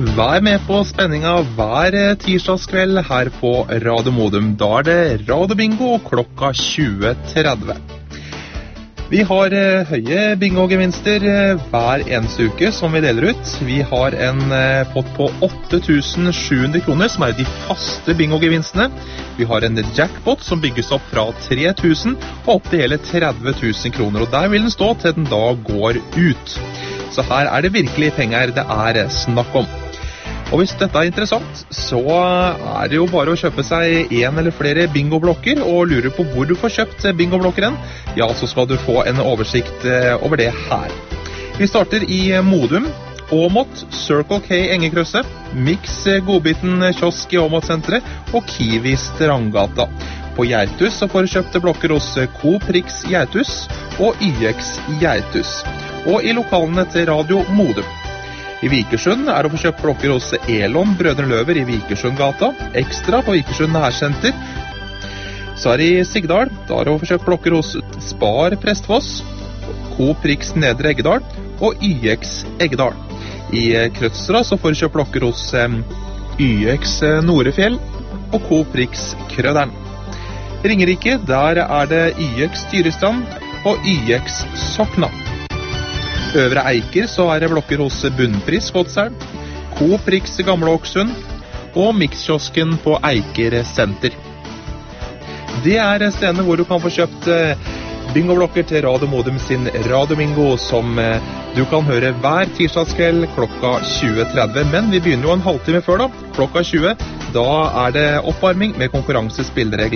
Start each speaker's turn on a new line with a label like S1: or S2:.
S1: Vær med på spenninga hver tirsdagskveld her på Radio Modum. Da det Radio Bingo klokka 20:30. Vi har høye bingo-gevinster hver eneste uke som vi deler ut. Vi har en pott på 8.700 kroner som de faste bingo-gevinstene. Vi har en jackpot som bygges opp fra 3.000 og opp til hele 30.000 kroner. Og der vil den stå til den da går ut. Så her det virkelig penger det snakk om. Og hvis dette interessant, så det jo bare å kjøpe seg en eller flere bingoblokker og lure på hvor du får kjøpt bingoblokkeren. Ja, så skal du få en oversikt over det her. Vi starter i Modum, Åmot, Circle K Engekrøsset, Mix Godbiten Kiosk i Åmot-senteret og Kiwi Strandgata. På Gjertus så får du kjøpt blokker hos Coop Rix Gjertus og YX Gjertus. Og i lokalene til Radio Modum. I Vikersund det å få kjøpt blokker hos Elon Brødrene Løver i Vikersundgata, Ekstra på Vikersund Nærsenter. Så det i Sigdal, da det å få kjøpt blokker hos Spar Prestfoss, Coop Rix Nedre Eggedal og YX Eggedal. I Krødsra så får du kjøpt blokker hos YX Norefjell og Coop Rix Krøderen. Ringerike, der det YX Tyrestrand og YX Sokna. Øvre Eiker så det blokker hos Bunnpris Godselv, Coop Rix Gamle Åksund og Mixkiosken på Eiker Senter. Det stedene hvor du kan få kjøpt bingoblokker til Radio Modum sin Radio Bingo som du kan høre hver tirsdagskveld klokka 20:30. Men vi begynner jo en halvtime før da, klokka 20. Da det oppvarming med konkurransespilleregler.